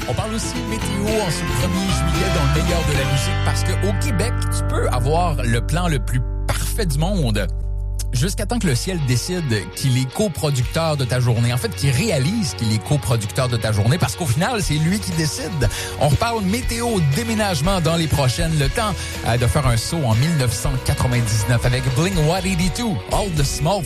On parle aussi météo en ce 1er juillet dans le meilleur de la musique parce qu'au Québec, tu peux avoir le plan le plus parfait du monde jusqu'à temps que le ciel décide qu'il est coproducteur de ta journée. En fait, qu'il réalise qu'il est coproducteur de ta journée parce qu'au final, c'est lui qui décide. On reparle météo, déménagement dans les prochaines. Le temps de faire un saut en 1999 avec Blink-182, All the Small